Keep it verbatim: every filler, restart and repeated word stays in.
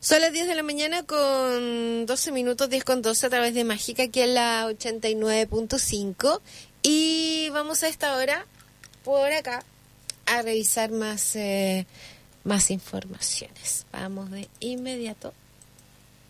Son las diez de la mañana con doce minutos, diez con doce a través de Mágica, aquí en la ochenta y nueve punto cinco. Y vamos a esta hora, por acá, a revisar más, eh, más informaciones. Vamos de inmediato